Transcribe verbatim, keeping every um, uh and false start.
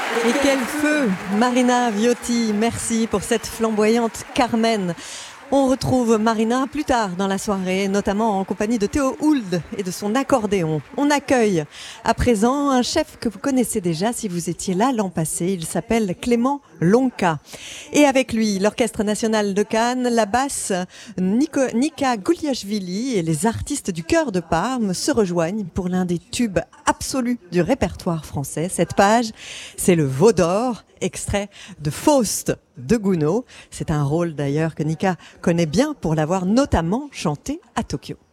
Et quel feu, Marina Viotti, merci pour cette flamboyante Carmen. On retrouve Marina plus tard dans la soirée, notamment en compagnie de Théo Hould et de son accordéon. On accueille à présent un chef que vous connaissez déjà si vous étiez là l'an passé. Il s'appelle Clément Lonka. Et avec lui, l'Orchestre national de Cannes, la basse Nico, Nika Gouliashvili et les artistes du Chœur de Parme se rejoignent pour l'un des tubes absolus du répertoire français. Cette page, c'est le Veau d'Or, extrait de Faust de Gounod. C'est un rôle d'ailleurs que Nika connaît bien pour l'avoir notamment chanté à Tokyo.